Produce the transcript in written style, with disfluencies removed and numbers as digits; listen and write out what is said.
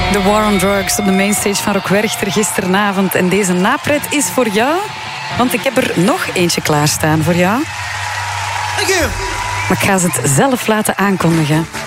The War on Drugs op de mainstage van Rock Werchter gisteravond. En deze napret is voor jou, want ik heb er nog eentje klaarstaan voor jou. Thank you. Maar ik ga ze het zelf laten aankondigen.